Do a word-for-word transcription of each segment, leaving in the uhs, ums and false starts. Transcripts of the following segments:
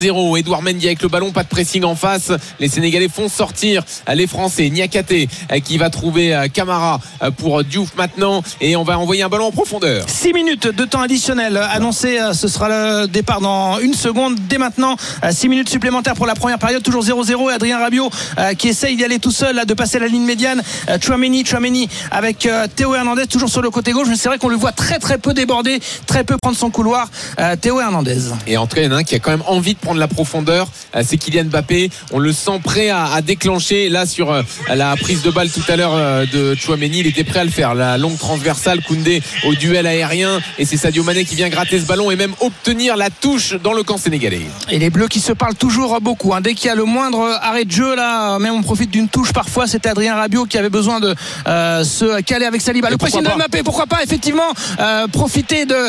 zéro. Edouard Mendy avec le ballon, pas de pressing en face. Les Sénégalais font sortir les Français. Niakate qui va trouver Camara pour Diouf maintenant, et on va envoyer un ballon en profondeur. six minutes de temps additionnel annoncé, ce sera le départ dans une seconde. Dès maintenant, six minutes supplémentaires pour la première période, toujours zéro zéro. Et Adrien Rabiot qui essaye d'y aller tout seul, de passer la ligne médiane. Tchouaméni, Tchouaméni avec Théo Hernandez toujours sur le côté gauche, mais c'est vrai qu'on le voit très très peu déborder, très peu prendre son couloir. Théo Hernandez. Et en tout cas, il y en a un qui a quand même envie de prendre la profondeur, c'est Kylian Mbappé. On le sent prêt à, à déclencher là sur euh, la prise de balle tout à l'heure euh, de Tchouaméni. Il était prêt à le faire, la longue transversale, Koundé au duel aérien, et c'est Sadio Mané qui vient gratter ce ballon et même obtenir la touche dans le camp sénégalais. Et les Bleus qui se parlent toujours beaucoup, hein. Dès qu'il y a le moindre arrêt de jeu là, même on profite d'une touche parfois. C'était Adrien Rabiot qui avait besoin de euh, se caler avec Saliba. Le pressing de Mbappé, pourquoi pas effectivement euh, profiter de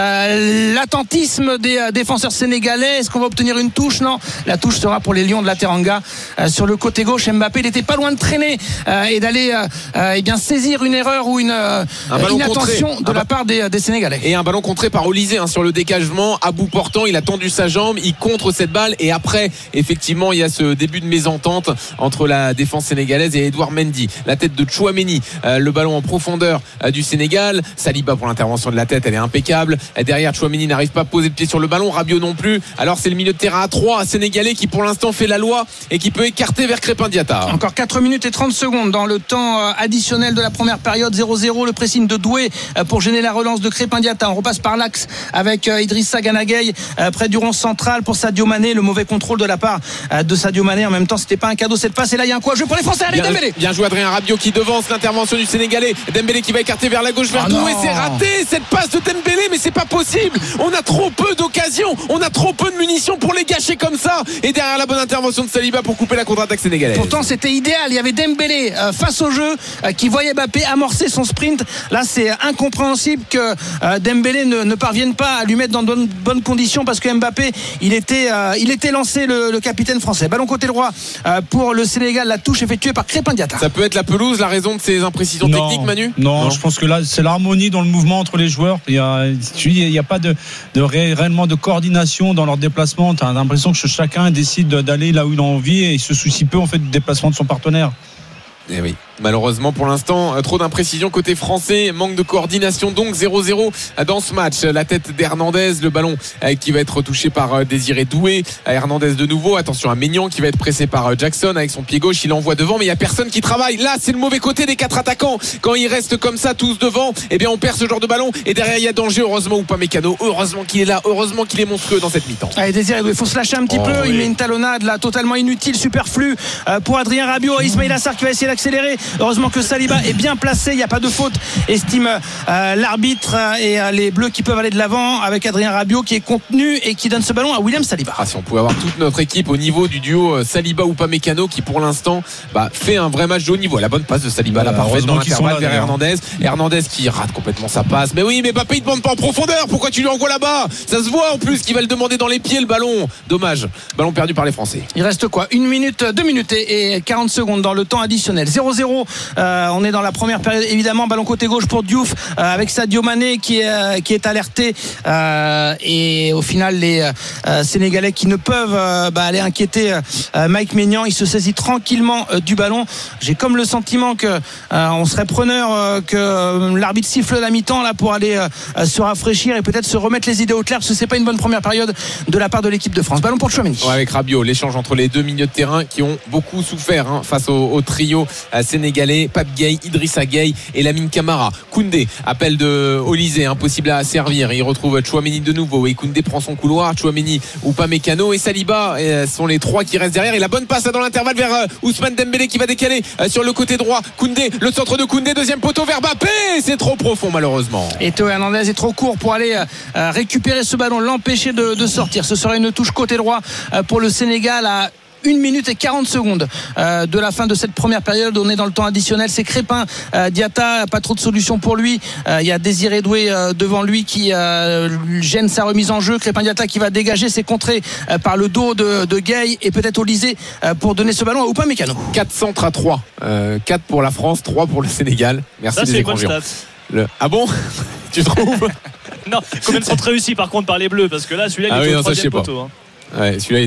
euh, l'attentisme des euh, défenseurs sénégalais. Est-ce qu'on va obtenir une touche? Non, la touche sera pour les Lions de la Teranga euh, sur le côté gauche. Mbappé n'était pas loin de traîner euh, et d'aller euh, euh, eh bien saisir une erreur ou une euh, inattention contré. de un la ba... part des, des Sénégalais. Et un ballon contré par Olysée hein, sur le dégagement à bout portant. Il a tendu sa jambe, il contre cette balle, et après effectivement il y a ce début de mésentente entre la défense sénégalaise et Edouard Mendy. La tête de Tchouaméni, euh, le ballon en profondeur euh, du Sénégal. Saliba pour l'intervention de la tête, elle est impeccable. Et derrière, Tchouaméni n'arrive pas à poser le pied sur le ballon, Rabiot non plus. Alors c'est le milieu de terrain à trois sénégalais qui pour l'instant fait la loi et qui peut écarter vers Crépin Diatta. Encore quatre minutes et trente secondes dans le temps additionnel de la première période. Zéro zéro. Le pressing de Doué pour gêner la relance de Crépin Diatta. On repasse par l'axe avec Idrissa Gana Gueye près du rond central pour Sadio Mané. Le mauvais contrôle de la part de Sadio Mané. En même temps, c'était pas un cadeau cette passe, et là il y a un coup à jouer pour les Français. Allez, bien, Dembélé. Bien joué Adrien Rabiot qui devance l'intervention du Sénégalais. Dembélé qui va écarter vers la gauche vers ah Doué. C'est raté cette passe de Dembélé, mais c'est pas possible. On a trop peu d'occasions, on a trop peu de munitions pour les gâcher comme ça. Et derrière, la bonne intervention de Saliba pour couper la contre-attaque sénégalaise. Pourtant c'était idéal, il y avait Dembélé euh, face au jeu euh, qui voyait Mbappé amorcer son sprint. Là c'est incompréhensible que euh, Dembélé ne, ne parvienne pas à lui mettre dans de bonnes, bonnes conditions, parce que Mbappé il était, euh, il était lancé, le, le capitaine français. Ballon côté droit euh, pour le Sénégal, la touche effectuée par Crépin Diatta. Ça peut être la pelouse la raison de ces imprécisions non, techniques, Manu? non, non, je pense que là c'est l'harmonie dans le mouvement entre les joueurs. Il y a, il y a pas de, de ré, réellement de coordination dans leur déplacement. Tu as l'impression que chacun décide d'aller là où il a envie et il se soucie peu en fait du déplacement de son partenaire. Eh oui, malheureusement pour l'instant, trop d'imprécision côté français, manque de coordination, donc zéro zéro dans ce match. La tête d'Hernandez, le ballon qui va être touché par Désiré Doué. Hernandez de nouveau, attention à Maignan qui va être pressé par Jackson avec son pied gauche, il envoie devant, mais il n'y a personne qui travaille. Là c'est le mauvais côté des quatre attaquants. Quand ils restent comme ça tous devant, eh bien on perd ce genre de ballon, et derrière il y a danger. Heureusement Upamecano, heureusement qu'il est là, heureusement qu'il est monstrueux dans cette mi-temps. Allez Désiré Doué, il faut se lâcher un petit oh, peu, oui. Il met une talonnade là totalement inutile, superflue pour Adrien Rabiot. Ismaïla Sarr qui va essayer d'accélérer. Heureusement que Saliba est bien placé, il n'y a pas de faute, estime euh, l'arbitre, et euh, les Bleus qui peuvent aller de l'avant avec Adrien Rabiot qui est contenu et qui donne ce ballon à William Saliba. Ah, si on pouvait avoir toute notre équipe au niveau du duo Saliba ou Upamecano qui pour l'instant bah, fait un vrai match de haut niveau. La bonne passe de Saliba, la parfaite dans l'intervalle vers Hernandez. Hernandez qui rate complètement sa passe. Mais oui, mais Mbappé il ne demande pas en profondeur. Pourquoi tu lui envoies là-bas? Ça se voit en plus qu'il va le demander dans les pieds le ballon. Dommage. Ballon perdu par les Français. Il reste quoi? Une minute, deux minutes et quarante secondes dans le temps additionnel. zéro zéro. Euh, on est dans la première période évidemment. Ballon côté gauche pour Diouf euh, avec Sadio Mané qui est, euh, qui est alerté euh, et au final les euh, Sénégalais qui ne peuvent euh, bah, aller inquiéter euh, Mike Maignan. Il se saisit tranquillement euh, du ballon. J'ai comme le sentiment que euh, on serait preneur euh, que euh, l'arbitre siffle la mi-temps là pour aller euh, se rafraîchir et peut-être se remettre les idées au clair, parce que c'est pas une bonne première période de la part de l'équipe de France. Ballon pour Tchouaméni. Ouais, avec Rabiot, l'échange entre les deux milieux de terrain qui ont beaucoup souffert hein, face au, au trio euh, sénégalais. Pape Gueye, Idrissa Gueye et Lamine Camara. Koundé, appel de Olysée, impossible à servir. Il retrouve Tchouaméni de nouveau et Koundé prend son couloir. Tchouaméni, Upamecano et Saliba et sont les trois qui restent derrière. Et la bonne passe dans l'intervalle vers euh, Ousmane Dembélé qui va décaler euh, sur le côté droit. Koundé, le centre de Koundé, deuxième poteau vers Mbappé. C'est trop profond malheureusement. Et Théo Hernandez est trop court pour aller euh, récupérer ce ballon, l'empêcher de, de sortir. Ce serait une touche côté droit euh, pour le Sénégal à une minute et quarante secondes euh, de la fin de cette première période. On est dans le temps additionnel. C'est Crépin euh, Diatta, pas trop de solutions pour lui. Il euh, y a Désiré Doué euh, devant lui qui euh, gêne sa remise en jeu. Crépin Diatta qui va dégager, c'est contré euh, par le dos de, de Gueye et peut-être Olysée euh, pour donner ce ballon à Upamecano. quatre centres à trois, euh, quatre pour la France, trois pour le Sénégal. Merci. Ça, des écrangions. Le... Ah bon? Tu trouves? Non, combien de centres réussis par contre par les Bleus? Parce que là celui-là il ah est oui, au non, troisième poteau hein. Ouais, celui-là